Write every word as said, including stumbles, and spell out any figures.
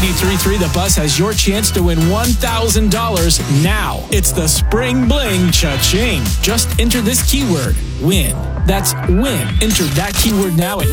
ninety-three point three The Buzz has your chance to win one thousand dollars now. It's the Spring Bling Cha-ching. Just enter this keyword, win. That's win. Enter that keyword now at